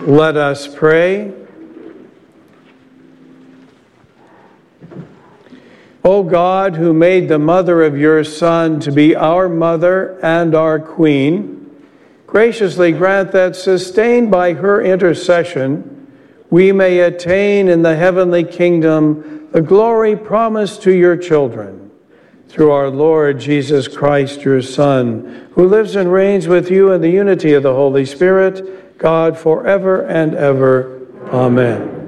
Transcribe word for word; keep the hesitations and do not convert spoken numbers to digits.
Let us pray. O God, who made the mother of your Son to be our mother and our queen, graciously grant that, sustained by her intercession, we may attain in the heavenly kingdom the glory promised to your children. Through our Lord Jesus Christ, your Son, who lives and reigns with you in the unity of the Holy Spirit, God, forever and ever. Amen.